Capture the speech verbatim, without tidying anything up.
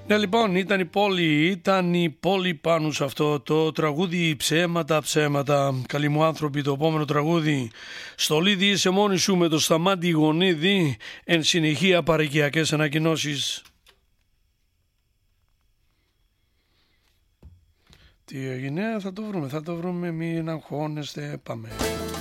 Ναι, λοιπόν, ήταν η πόλη, ήταν η πόλη πάνω σε αυτό το τραγούδι «Ψέματα, ψέματα». Καλοί μου άνθρωποι, το επόμενο τραγούδι «Στολίδι είσαι μόνη σου» με το Σταμάτη Γονίδη, εν συνεχεία παροικιακές ανακοινώσεις. Τι έγινε, θα το βρούμε, θα το βρούμε, μην αγχώνεστε, πάμε.